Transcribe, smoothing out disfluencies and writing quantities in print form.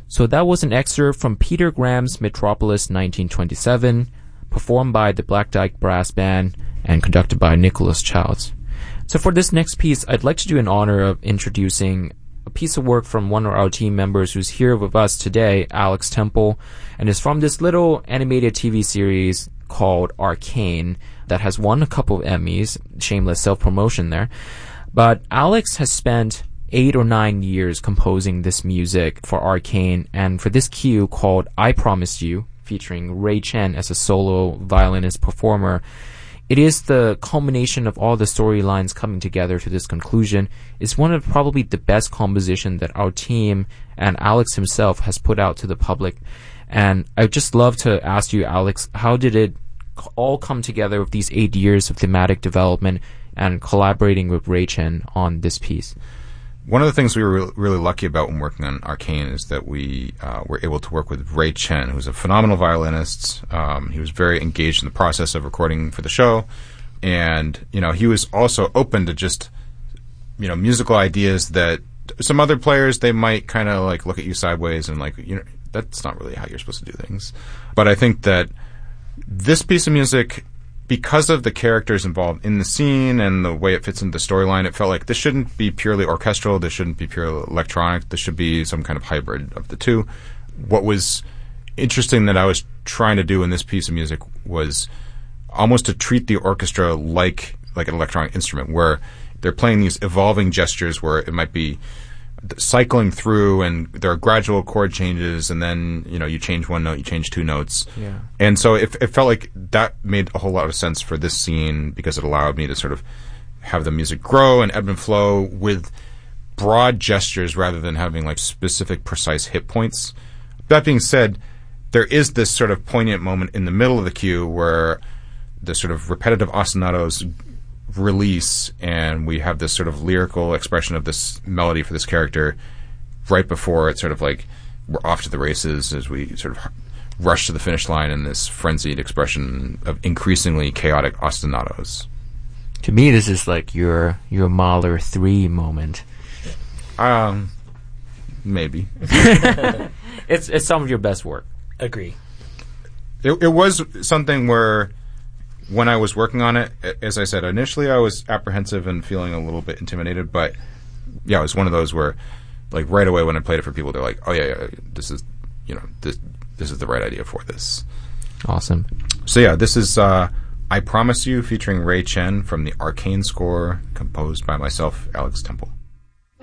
So that was an excerpt from Peter Graham's Metropolis 1927, performed by the Black Dyke Brass Band and conducted by Nicholas Childs. So for this next piece, I'd like to do an honor of introducing a piece of work from one of our team members who's here with us today, Alex Temple, and it's from this little animated TV series called Arcane that has won a couple of Emmys. Shameless self-promotion there. But Alex has spent 8 or 9 years composing this music for Arcane, and for this cue called I Promised You, featuring Ray Chen as a solo violinist performer, it is the culmination of all the storylines coming together to this conclusion. It's one of probably the best composition that our team and Alex himself has put out to the public. And I'd just love to ask you, Alex, how did it all come together with these 8 years of thematic development and collaborating with Ray Chen on this piece? One of the things we were really lucky about when working on Arcane is that we were able to work with Ray Chen, who's a phenomenal violinist. He was very engaged in the process of recording for the show. And, he was also open to just, musical ideas that some other players, they might kind of like look at you sideways and like, that's not really how you're supposed to do things. But I think that this piece of music, because of the characters involved in the scene and the way it fits into the storyline, it felt like this shouldn't be purely orchestral, this shouldn't be purely electronic, this should be some kind of hybrid of the two. What was interesting that I was trying to do in this piece of music was almost to treat the orchestra like an electronic instrument, where they're playing these evolving gestures where it might be cycling through and there are gradual chord changes, and then you change one note, you change two notes. Yeah. And so it felt like that made a whole lot of sense for this scene, because it allowed me to sort of have the music grow and ebb and flow with broad gestures rather than having like specific precise hit points. That being said, there is this sort of poignant moment in the middle of the cue where the sort of repetitive ostinatos release, and we have this sort of lyrical expression of this melody for this character right before it's sort of like we're off to the races as we sort of rush to the finish line in this frenzied expression of increasingly chaotic ostinatos. To me, this is like your Mahler 3 moment. Maybe. It's some of your best work. Agree. It was something where when I was working on it, as I said, initially I was apprehensive and feeling a little bit intimidated, but yeah, it was one of those where like right away when I played it for people, they're like, oh yeah, this is, this is the right idea for this. Awesome. So yeah, this is I Promise You featuring Ray Chen from the Arcane score composed by myself, Alex Temple.